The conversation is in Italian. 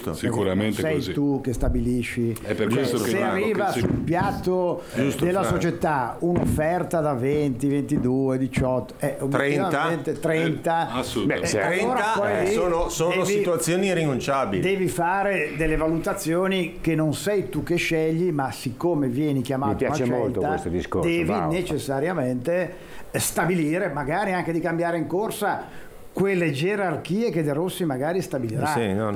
giusto. Sicuramente sei così. tu che stabilisci. È per questo che se non- arriva che si- sul piatto della società un'offerta da 20, 22, 18, obiettivamente 30, Assolutamente. allora poi lì sono devi- situazioni irrinunciabili. devi fare delle valutazioni che non sei tu che scegli, ma siccome vieni chiamato Mi piace a una molto scelta, questo discorso, devi bravo. necessariamente stabilire, magari anche di cambiare in corsa quelle gerarchie che De Rossi magari stabilirà. Sì, no,